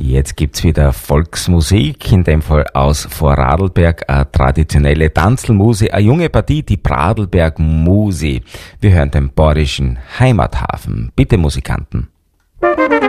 Jetzt gibt's wieder Volksmusik, in dem Fall aus Vorarlberg, eine traditionelle Tanzelmusi, eine junge Partie, die Pradlberg Musi. Wir hören den bayerischen Heimathafen. Bitte, Musikanten.